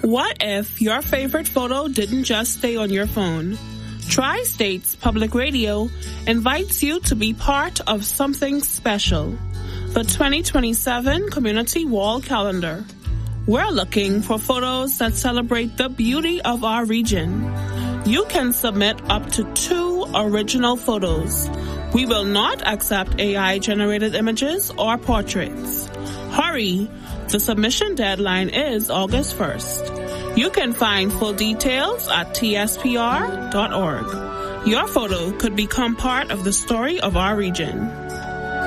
What if your favorite photo didn't just stay on your phone? Tri-States Public Radio invites you to be part of something special. The 2027 Community Wall Calendar. We're looking for photos that celebrate the beauty of our region. You can submit up to 2 original photos. We will not accept AI-generated images or portraits. Hurry! The submission deadline is August 1st. You can find full details at tspr.org. Your photo could become part of the story of our region.